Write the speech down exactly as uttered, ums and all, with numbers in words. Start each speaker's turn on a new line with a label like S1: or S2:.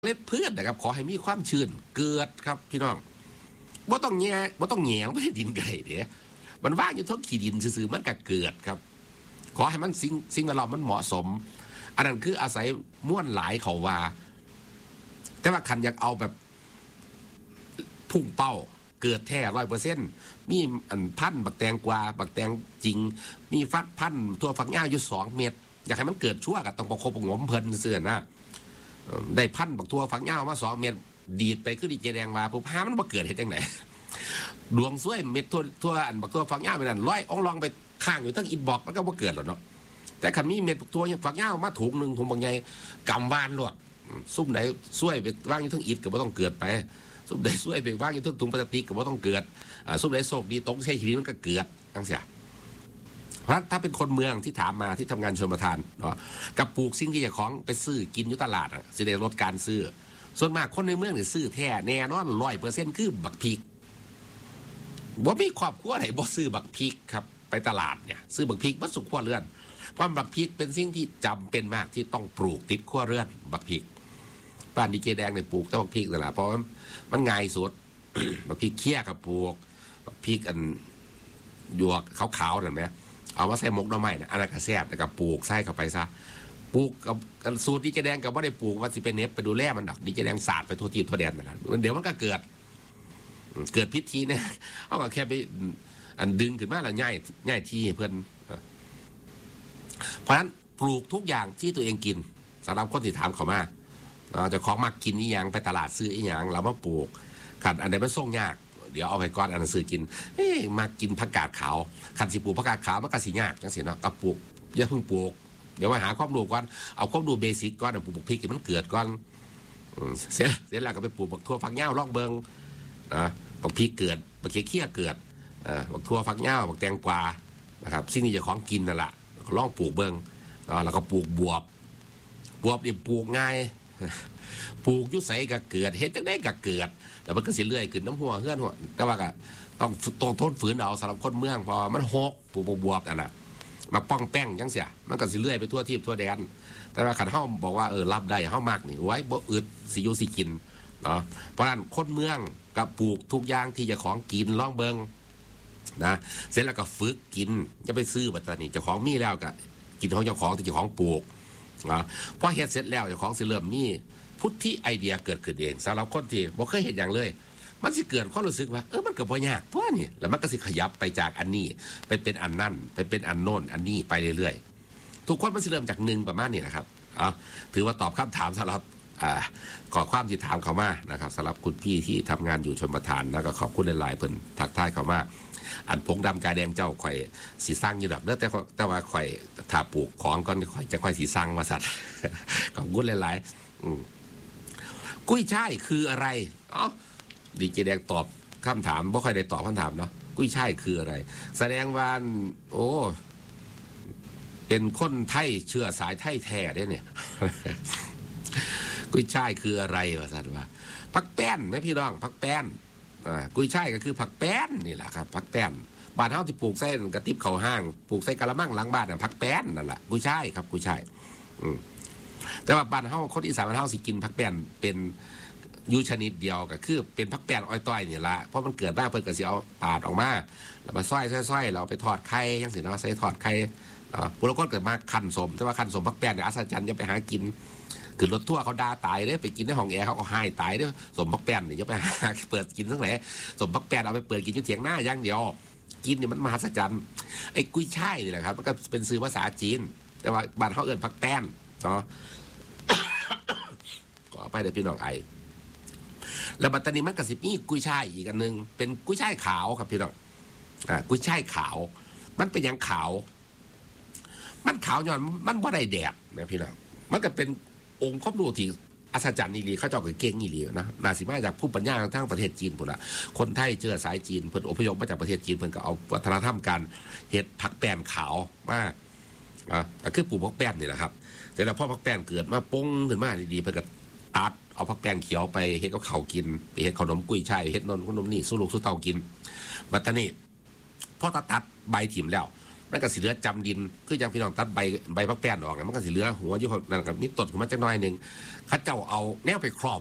S1: เล็ดพืชนะครับขอให้มีความชื้นเกิดครับพี่น้องว่าต้องแง่ว่าต้องแง่ไม่ได้ดินไก่เดี๋ยมันว่างอยู่ท้องขี้ดินซื่อๆมันก็เกิดครับขอให้มันสิ่งสิ่งแวดล้อมมันเหมาะสมอันนั้นคืออาศัยม้วนหลายเขาว่าแต่ว่าคันอยากเอาแบบพุ่งเป้าเกิดแท้ร้อยเปอร์เซ็นต์มีอันพันบักแตงกวาบักแตงจริงมีฟัดพันทั่วฝักง่ายอยู่สองเม็ดอยากให้มันเกิดชั่วกับต้องประคบประงมเพลินเสื่อนะได้พันบักทั่วฝักง่ายมาสองเม็ดดีดไปขึ้นดีเจแดงมาปุ๊บหามันมาเกิดเหตุจังไหนดวงซ้วยเม็ดทั่วทั่วอันบักทั่วฝักง่ายไปนั่นร้อยอ่องลองไปข้างอยู่ตั้งอินบอกมันก็มาเกิดหรอกเนาะแต่คันมีเม็ดทั่วฝักง่ายมาถุงหนึ่งถุงบางไงกำบานหลดซุ่มไหนซ้วยไปว่างอยู่ทั้งอิดก็ไม่ต้องเกิดไปซุ่มไหนซ้วยไปว่างอยู่ทั้งถุงพลาสติกก็ไม่ต้องเกิดซุ่มไหนโศกดีตกใช้ชีวิตมันก็เกิดตั้งเสียเพราะถ้าเป็นคนเมืองที่ถามมาที่ทำงานชลประทานเนาะกับปลูกสิ่งที่จะของไปซื้อกินอยู่ตลาดอ่ะสิได้ลดการซื้อส่วนมากคนในเมืองเนี่ยซื้อแท้แน่นอนร้อยเปอร์เซ็นต์คือบักพริกบ่มีครอบครัวไหนบ่ซื้อบักพริกครับไปตลาดเนี่ยซื้อบักพริกมันสุขขั้วเรือนเพราะบักพริกเป็นสิ่งที่จำเป็นมากที่ต้องปลูกติดขั้วเรือนบักพริกบ้านดีเจแดงเนี่ยปลูกแต่บักพริกนั่นแหละเพราะมันง่ายสุด บักพริกเคี่ยกับปลูกบักพริกอันหยวกขาวๆนั่นไหมเอาว่าใส่หมกหน่อไม้นะอันนั้นก็แซ่บแต่กับปลูกใส่เข้าไปซะปลูกกับสูตรดีเจแดงกับว่าได้ปลูกว่าสิเป็นเน็บไปดูแลมันดอกดีเจแดงศาสตร์ไปทั่วทีทั่วแดนนั่นแหละเดี๋ยวมันก็เกิดเกิดพิษทีเนี่ยเอาก็แค่ไปอันดึงขึ้นมาแล้วง่ายง่ายที่เพื่อนเพราะฉะนั้นปลูกทุกอย่างที่ตัวเองกินสำหรับคนที่ถามเขามาเราจะของมากินอีหยังไปตลาดซื้ออีหยังเรามาปลูกขัดอันไหนมันส่งยากเดี๋ยวเอาไปก้อนอันนั้นซื้อกินเฮ้มากินผักกาดขาวขันสิปลูกผักกาดขาวมันก็สิยากจังสิเนาะกับปลูกอย่าเพิ่งปลูกเดี๋ยวมาหาความรู้ก่อนเอาความรู้เบสิกก่อนปลูกพริกมันเกิดก่อนเสร็จเสร็จแล้วก็ไปปลูกบักทั่วฝักเหง้าล่องเบิงนะบักพริกเกิดบักเขี้ยเกิดบักทั่วฝักเหง้าบักแตงกวานะครับสิ่งนี้จะของกินนั่นแหละล่องปลูกเบิงแล้วก็ปลูกบวบบวบนี่ปลูกง่ายปลูกยุ่ใสก็เกิดเห็ดจังได้ก็เกิดแต่มันก็สิเลื่อยขึ้นน้ำหัวเฮือนหัวแต่ว่าก็ต้องต้องทนฝืนเอาสำหรับคนเมืองพอมันหกปลูกบวบนั่นแหละมาป้องแป้งจังเสียมันก็สิเลื่อยไปทั่วทิพย์ทั่วแดนแต่ว่าขันห้าบอกว่าเออรับได้ห้ามากนี่ไว้บ่อึดสิยุสิกินเนาะเพราะฉะนั้นคนเมืองกับปลูกทุกอย่างที่จะของกินล่องเบิงนะเสร็จแล้วก็ฝึกกินจะไปซื้อบัตรนี่เจ้าของมีแล้วก็กินของเจ้าของที่เจ้าของปลูกนะพอเฮ็ดเสร็จแล้วเจ้าของสิเริ่มมีพุทธิไอเดียเกิดขึ้นเองสำหรับคนที่บ่เคยเห็นอย่างเลยมันสิเกิดความรู้สึกว่าเออมันก็บ่ยากเพราะนี่แล้วมันก็สิขยับไปจากอันนี้ไปเป็นอันนั่นไปเป็นอันโน้นอันนี้ไปเรื่อยๆทุกคนมันสิเริ่มจากหนึ่งประมาณนี้นะครับเอาถือว่าตอบคำถามสำหรับอ่าขอความที่ถามเขามานะครับสำหรับคุณพี่ที่ทำงานอยู่ชลประทานแล้วก็ขอบคุณหลายๆเพิ่นทักทายเขามาอันผงดำกาแดงเจ้าข่อยสีสร้างอยู่แบบเด้อแต่แต่ว่าข่อยถ้าปลูกของก่อนข่อยจะข่อยสีสร้างมาสัตว์ขอบคุณหลายๆอืมกุ้ยช่ายคืออะไรอ๋อดีเจแดงตอบคำถามไม่ค่อยได้ตอบคำถามเนาะกุ้ยช่ายคืออะไรแสดงว่าโอ้เป็นคนไทยเชื้อสายไทยแท้ได้เนี่ยกุ้ยช่ายคืออะไรวะสัตว์ว่าผักแป้นไหมพี่น้องผักแป้นอ่ากุ้ยช่ายก็คือผักแป้นนี่แหละครับผักแป้นบ้านเฮาที่ปลูกไส้กระติบเขาห้างปลูกไส้กะละมังหลังบ้านน่ะผักแป้นนั่นแหละกุ้ยช่ายครับกุ้ยช่ายอืมแต่ว่าบ้านเฮาคนอีสานบ้านเฮาสิกินผักแป้นเป็นอยู่ชนิดเดียวก็คือเป็นผักแป้นอ้อยต้อยนี่ละเพราะมันเกิดมาเพิ่นก็สิเอาปาดออกมาแล้วมาซอยๆๆเราไปทอดไข่จังซี่เนาะใส่ทอดไข่อ่าผู้ละคนเกิดมาคั่นสมแต่ว่าคั่นสมผักแป้นเนี่ยอัศจรรย์อย่าไปหากินขึ้นรถทั่วเขาด่าตายเด้ไปกินในห้องแอร์เขาก็หายตายเด้สมผักแป้นนี่อย่าไปหาเปิดกินทั้งหลายสมผักแป้นเอาไปเปิดกินอยู่เถียงหน้าอย่างเดียวกินเนี่ยมันมหัศจรรย์ไอ้กุ้ยช่ายนี่แหละครับมันก็เป็นชื่อภาษาจีนแต่ว่าบ้านเฮาเอิ้นผักแป้นเนาะก็ไปเดี๋ยวพี่น้องไอแล้วบัตรนี้มันกระสิบนี่กุ้ยช่ายอีกอันหนึ่งเป็นกุ้ยช่ายขาวครับพี่น้องอ่ากุ้ยช่ายขาวมันเป็นอย่างขาวมันขาวย้อนมันว่าได้แดดนะพี่น้องมันก็เป็นองค์ความรู้ที่อัศจรรย์อีหลีเขาเจ้าก็เก่งอีหลีนะนาสิมาจากผู้ปัญญาทั้งประเทศจีนพุ่นละคนไทยเจอสายจีนเพิ่นอพยพมาจากประเทศจีนเพิ่นก็เอาวัฒนธรรมการเฮ็ดผักแป้นขาวมาอ่าก็คือปลูกผักแป้นนี่แหละครับแต่แล้วพอผักแป้นเกิดมาปงขึ้นมาดีๆเพิ่นก็ตัดเอาผักแป้นเขียวไปเฮ็ดกับข้าวกินไปเฮ็ดขนมกุ้ยช่ายเฮ็ดนนขนมนี่สู้ลูกสู้เต้ากินบัดนี้พอตัดตัดใบถิ่มแล้วมันก็สิเหลือจำดินคืออย่างพี่น้องตัดใบใบพักแป้นออกเนี่ยมันก็สิเหลือหัวอยู่นั่นกับนี่ต้นขึ้นมาจักหน่อยหนึงเขาเจ้าเอาแนวไปครอบ